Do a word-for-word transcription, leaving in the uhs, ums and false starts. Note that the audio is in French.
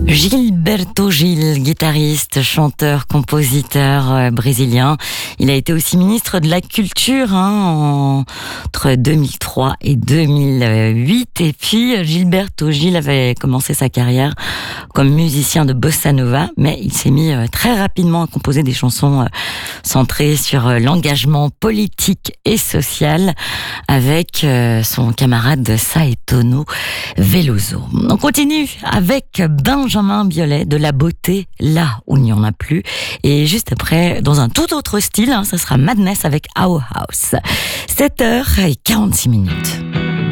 Gilberto Gil, guitariste, chanteur, compositeur euh, brésilien. Il a été aussi ministre de la Culture hein, entre deux mille trois et deux mille huit. Et puis Gilberto Gil avait commencé sa carrière comme musicien de bossa nova, mais il s'est mis euh, très rapidement à composer des chansons euh, centrées sur euh, l'engagement politique et social avec euh, son camarade Saetono Veloso. On continue avec Benjamin Biolay, de la beauté là où il n'y en a plus. Et juste après, dans un tout autre style, hein, ça sera Madness avec Our House. sept heures quarante-six minutes.